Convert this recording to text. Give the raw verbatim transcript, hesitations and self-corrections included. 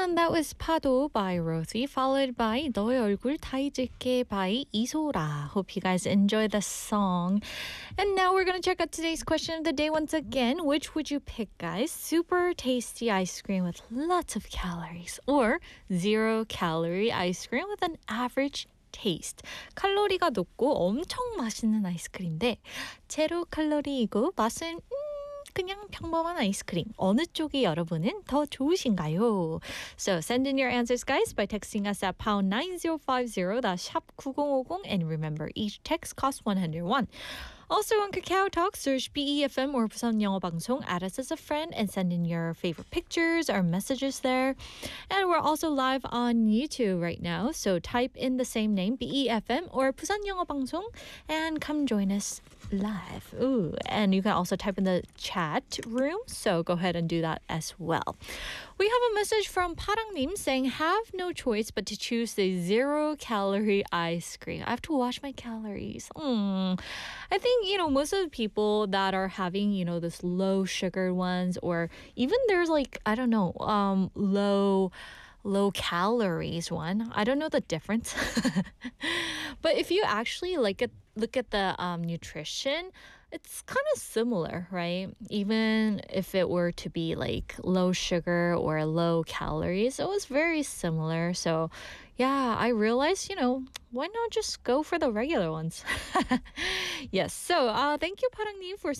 And that was 파도 by Rosie, followed by 너의 얼굴 다 잊을게 by 이소라. Hope you guys enjoy the song. And now we're going to check out today's question of the day once again. Which would you pick, guys? Super tasty ice cream with lots of calories or zero calorie ice cream with an average taste. 칼로리가 높고 엄청 맛있는 아이스크림인데 제로 칼로리이고 맛은 음, 그냥 평범한 아이스크림. 어느 쪽이 여러분은 더 좋으신가요? So send in your answers, guys, by texting us at pound nine zero five zero, that's 샵 구공오공, and remember, each text costs one hundred won. Also on Kakao Talk, search B E F M or Busan 영어 방송, add us as a friend, and send in your favorite pictures or messages there. And we're also live on YouTube right now, so type in the same name, B E F M or Busan 영어 방송, and come join us live. Ooh, and you can also type in the chat room, so go ahead and do that as well. We have a message from 파랑님 saying, have no choice but to choose the zero-calorie ice cream. I have to watch my calories. Mm. I think, you know, most of the people that are having, you know, this low-sugar ones, or even there's like, I don't know, um, low... low calories one. I don't know the difference. But if you actually like it, look at the um, nutrition, it's kind of similar, right? Even if it were to be like low sugar or low calories, it was very similar. So yeah, I realized, you know, why not just go for the regular ones? Yes. So uh, thank you, Parang님, for